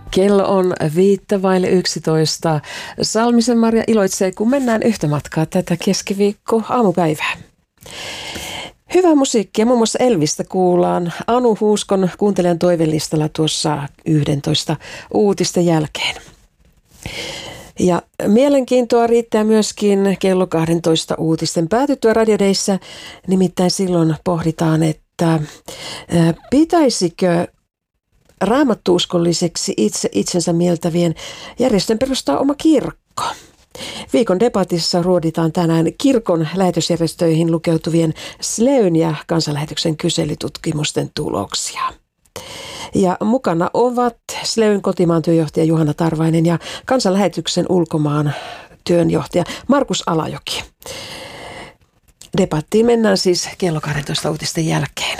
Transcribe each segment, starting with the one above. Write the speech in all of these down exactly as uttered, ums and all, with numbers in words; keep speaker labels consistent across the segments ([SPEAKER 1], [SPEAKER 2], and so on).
[SPEAKER 1] Kello on viittä vaille yksitoista. Salmisen Marja iloitsee, kun mennään yhtä matkaa tätä keskiviikko aamupäivää. Hyvää musiikkia, muun muassa Elvistä kuullaan Anu Huuskon kuuntelijan toivelistalla tuossa yhdentoista uutisten jälkeen. Ja mielenkiintoa riittää myöskin kello kahdentoista uutisten päätyttyä Radiodeissa. Nimittäin silloin pohditaan, että pitäisikö raamattuuskolliseksi itse itsensä mieltävien järjestön perustaa oma kirkko. Viikon debatissa ruoditaan tänään kirkon lähetysjärjestöihin lukeutuvien Sleyn ja kansanlähetyksen kyselytutkimusten tuloksia. Ja mukana ovat Sleyn kotimaan työjohtaja Juhana Tarvainen ja kansanlähetyksen ulkomaan työnjohtaja Markus Alajoki. Debattiin mennään siis kello kahdentoista uutisten jälkeen.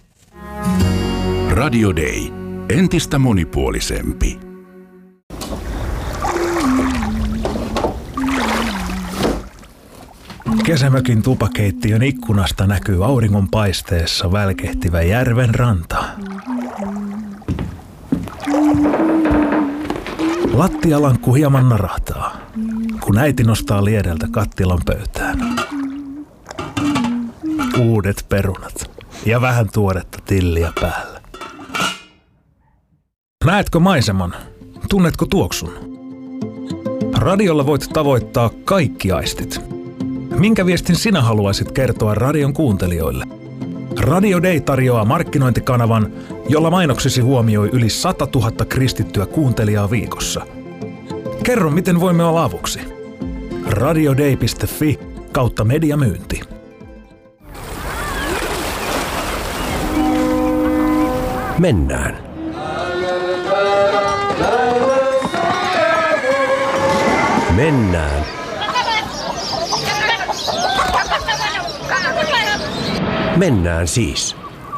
[SPEAKER 2] Radio Day. Entistä monipuolisempi.
[SPEAKER 3] Kesämökin tupakeittiön ikkunasta näkyy auringonpaisteessa välkehtivä järven ranta. Lattialankku hieman narahtaa, kun äiti nostaa liedeltä kattilan pöytään. Uudet perunat ja vähän tuoretta tilliä päällä. Näetkö maiseman? Tunnetko tuoksun? Radiolla voit tavoittaa kaikki aistit. Minkä viestin sinä haluaisit kertoa radion kuuntelijoille? Radio Day tarjoaa markkinointikanavan, jolla mainoksesi huomioi yli sata tuhatta kristittyä kuuntelijaa viikossa. Kerro, miten voimme olla avuksi. radioday piste fi kautta mediamyynti.
[SPEAKER 4] Mennään. Mennään. Mennään siis.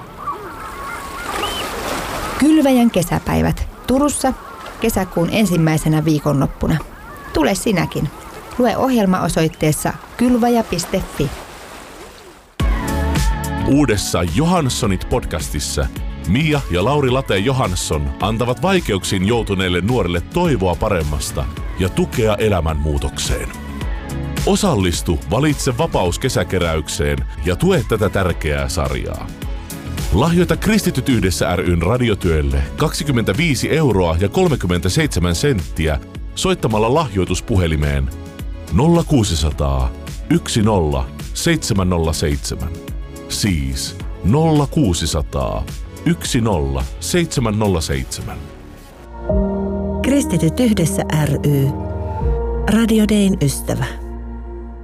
[SPEAKER 5] Kylväjän kesäpäivät Turussa kesäkuun ensimmäisenä viikonloppuna. Tule sinäkin. Lue ohjelma osoitteessa kylväjä piste fi.
[SPEAKER 6] Uudessa Johanssonit podcastissa Mia ja Lauri Late Johansson antavat vaikeuksiin joutuneille nuorille toivoa paremmasta ja tukea elämänmuutokseen. Osallistu Valitse vapaus kesäkeräykseen ja tue tätä tärkeää sarjaa. Lahjoita Kristityt yhdessä ry:n radiotyölle kaksikymmentäviisi euroa ja kolmekymmentäseitsemän senttiä soittamalla lahjoituspuhelimeen nolla kuusisataa yksi nolla seitsemän nolla seitsemän. Siis nolla kuusisataa yksi nolla seitsemän nolla seitsemän.
[SPEAKER 7] Kristityt yhdessä ry. Radio Dayn ystävä.